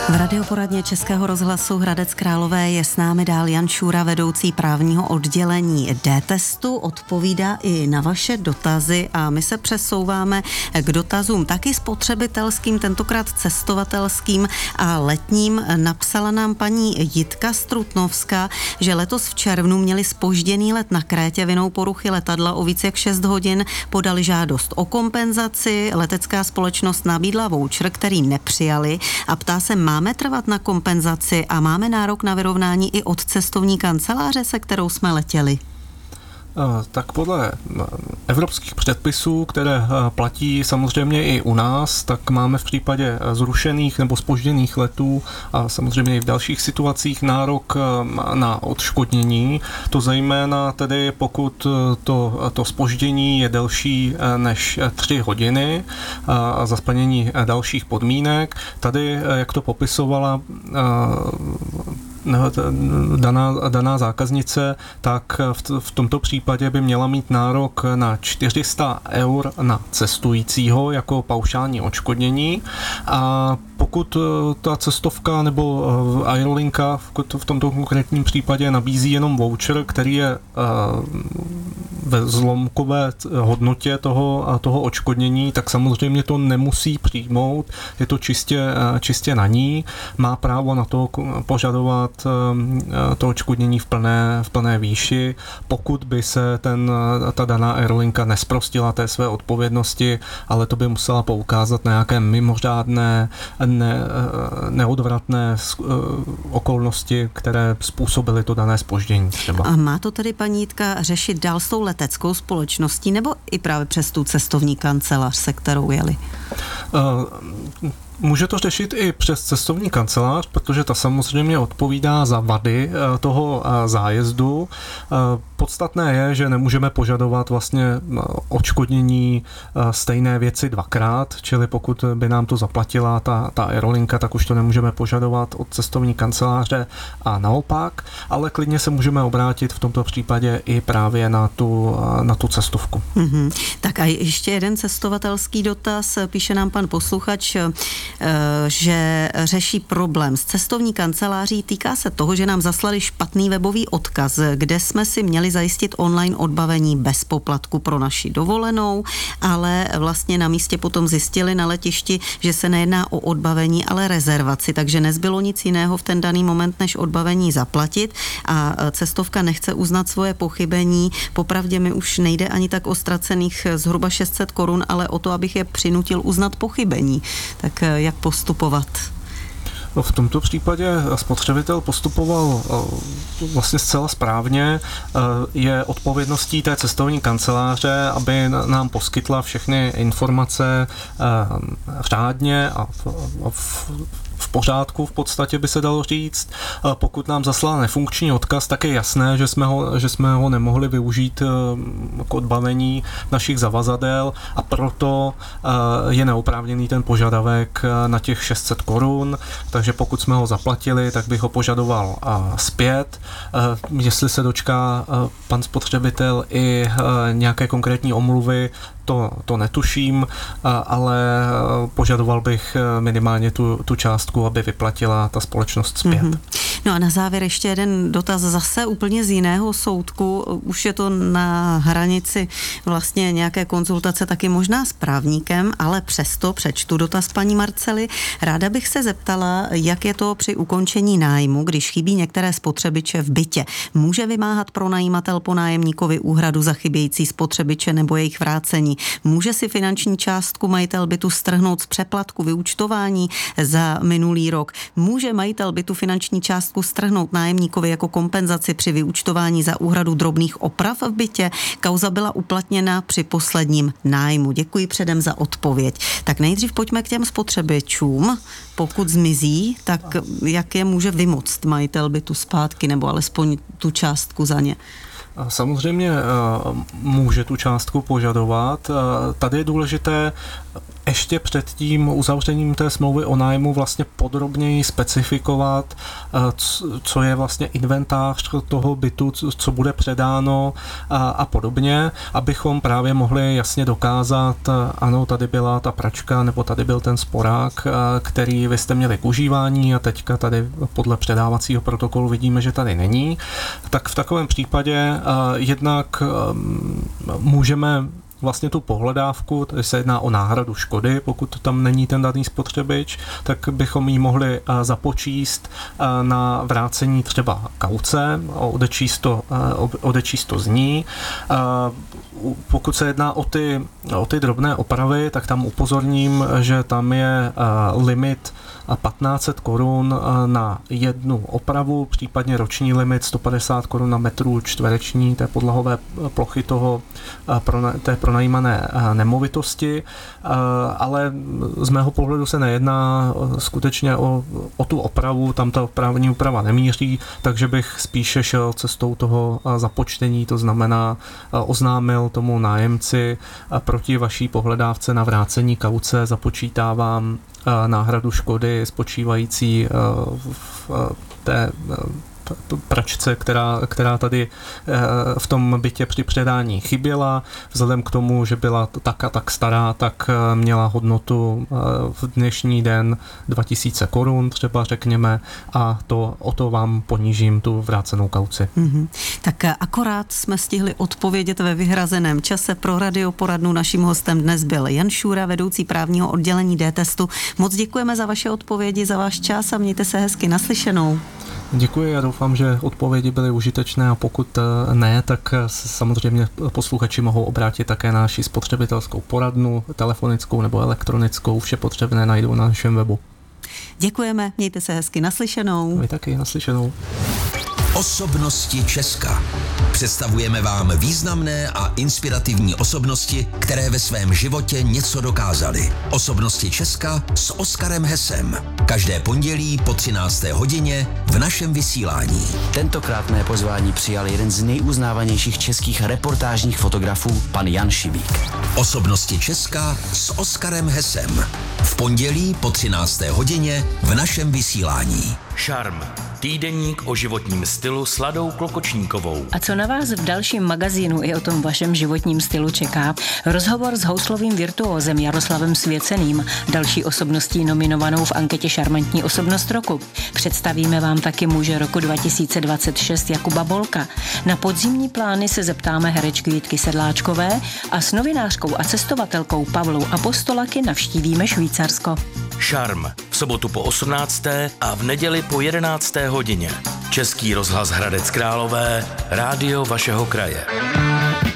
V radioporadně Českého rozhlasu Hradec Králové je s námi dál Jan Šura, vedoucí právního oddělení D-testu. Odpovídá i na vaše dotazy a my se přesouváme k dotazům taky spotřebitelským, tentokrát cestovatelským a letním. Napsala nám paní Jitka Strutnovská, že letos v červnu měli zpožděný let na Krétě vinou poruchy letadla o víc jak 6 hodin. Podali žádost o kompenzaci, letecká společnost nabídla voucher, který nepřijali a ptá se, máme trvat na kompenzaci a máme nárok na vyrovnání i od cestovní kanceláře, se kterou jsme letěli? Tak podle evropských předpisů, které platí samozřejmě i u nás, tak máme v případě zrušených nebo zpožděných letů a samozřejmě i v dalších situacích nárok na odškodnění. To zejména tedy pokud to zpoždění je delší než 3 hodiny a za splnění dalších podmínek. Tady, jak to popisovala daná zákaznice, tak v tomto případě by měla mít nárok na 400 eur na cestujícího jako paušální odškodnění a pokud ta cestovka nebo aerolinka v tomto konkrétním případě nabízí jenom voucher, který je ve zlomkové hodnotě toho odškodnění, tak samozřejmě to nemusí přijmout, je to čistě na ní, má právo na to požadovat to odškodnění v plné výši, pokud by se ta daná aerolinka nesprostila té své odpovědnosti, ale to by musela poukázat na nějaké mimořádné neodvratné okolnosti, které způsobily to dané zpoždění. Třeba. A má to tedy paní Jitka řešit dál s tou leteckou společností nebo i právě přes tu cestovní kancelář, se kterou jeli? Může to řešit i přes cestovní kancelář, protože ta samozřejmě odpovídá za vady toho zájezdu. Podstatné je, že nemůžeme požadovat vlastně odškodnění stejné věci dvakrát, čili pokud by nám to zaplatila ta aerolinka, tak už to nemůžeme požadovat od cestovní kanceláře a naopak, ale klidně se můžeme obrátit v tomto případě i právě na tu cestovku. Mm-hmm. Tak a ještě jeden cestovatelský dotaz, píše nám pan posluchač, že řeší problém s cestovní kanceláří, týká se toho, že nám zaslali špatný webový odkaz, kde jsme si měli zajistit online odbavení bez poplatku pro naši dovolenou, ale vlastně na místě potom zjistili na letišti, že se nejedná o odbavení, ale rezervaci, takže nezbylo nic jiného v ten daný moment, než odbavení zaplatit a cestovka nechce uznat svoje pochybení. Popravdě mi už nejde ani tak o ztracených zhruba 600 korun, ale o to, abych je přinutil uznat pochybení. Tak jak postupovat? V tomto případě spotřebitel postupoval vlastně zcela správně. Je odpovědností té cestovní kanceláře, aby nám poskytla všechny informace řádně a v pořádku v podstatě by se dalo říct. Pokud nám zaslala nefunkční odkaz, tak je jasné, že jsme ho nemohli využít k odbavení našich zavazadel a proto je neoprávněný ten požadavek na těch 600 korun, takže pokud jsme ho zaplatili, tak bych ho požadoval zpět. Jestli se dočká pan spotřebitel i nějaké konkrétní omluvy, to netuším, ale požadoval bych minimálně tu částku, aby vyplatila ta společnost zpět. Mm-hmm. No a na závěr ještě jeden dotaz zase úplně z jiného soudku. Už je to na hranici vlastně nějaké konzultace taky možná s právníkem, ale přesto přečtu dotaz paní Marcely. Ráda bych se zeptala, jak je to při ukončení nájmu, když chybí některé spotřebiče v bytě. Může vymáhat pronajímatel po nájemníkovi úhradu za chybějící spotřebiče nebo jejich vrácení? Může si finanční částku majitel bytu strhnout z přeplatku vyúčtování za minulý rok? Může majitel bytu finanční částku strhnout nájemníkovi jako kompenzaci při vyúčtování za úhradu drobných oprav v bytě? Kauza byla uplatněna při posledním nájmu. Děkuji předem za odpověď. Tak nejdřív pojďme k těm spotřebičům. Pokud zmizí, tak jak je může vymoct majitel bytu zpátky nebo alespoň tu částku za ně? Samozřejmě může tu částku požadovat. Tady je důležité ještě před tím uzavřením té smlouvy o nájmu vlastně podrobněji specifikovat, co je vlastně inventář toho bytu, co bude předáno a podobně, abychom právě mohli jasně dokázat, ano, tady byla ta pračka nebo tady byl ten sporák, který vy jste měli k užívání a teďka tady podle předávacího protokolu vidíme, že tady není. Tak v takovém případě jednak můžeme vlastně tu pohledávku, tady se jedná o náhradu škody, pokud tam není ten daný spotřebič, tak bychom ji mohli započíst na vrácení třeba kauce, odečíst to z ní. Pokud se jedná o ty drobné opravy, tak tam upozorním, že tam je limit 1500 korun na jednu opravu, případně roční limit 150 korun na metru čtvereční té podlahové plochy té pronajímané nemovitosti, ale z mého pohledu se nejedná skutečně o tu opravu, tam ta právní úprava nemíří, takže bych spíše šel cestou toho započtení, to znamená oznámil tomu nájemci proti vaší pohledávce na vrácení kauce započítávám náhradu škody spočívající v té pračce, která tady v tom bytě při předání chyběla. Vzhledem k tomu, že byla tak a tak stará, tak měla hodnotu v dnešní den 2000 korun třeba řekněme a o to vám ponížím tu vrácenou kauci. Tak akorát jsme stihli odpovědět ve vyhrazeném čase. Pro radioporadnu naším hostem dnes byl Jan Šůra, vedoucí právního oddělení D-testu. Moc děkujeme za vaše odpovědi, za váš čas a mějte se hezky, naslyšenou. Děkuji a doufám, že odpovědi byly užitečné a pokud ne, tak samozřejmě posluchači mohou obrátit také na naši spotřebitelskou poradnu, telefonickou nebo elektronickou. Vše potřebné najdou na našem webu. Děkujeme, mějte se hezky, naslyšenou. Vy taky, naslyšenou. Osobnosti Česka. Představujeme vám významné a inspirativní osobnosti, které ve svém životě něco dokázaly. Osobnosti Česka s Oskarem Hesem. Každé pondělí po 13. hodině v našem vysílání. Tentokrát mé pozvání přijal jeden z nejuznávanějších českých reportážních fotografů, pan Jan Šibík. Osobnosti Česka s Oskarem Hesem. V pondělí po 13. hodině v našem vysílání. Šarm. Týdeník o životním stylu s Ladou Klokočníkovou. A co na vás v dalším magazínu i o tom vašem životním stylu čeká? Rozhovor s houslovým virtuózem Jaroslavem Svěceným, další osobností nominovanou v anketě Šarmantní osobnost roku. Představíme vám taky muže roku 2026 Jakuba Bolka. Na podzimní plány se zeptáme herečky Jitky Sedláčkové a s novinářkou a cestovatelkou Pavlou Apostolaky navštívíme Švýcarsko. Šarm. V sobotu po 18. a v neděli po 11. hodině. Český rozhlas Hradec Králové, rádio vašeho kraje.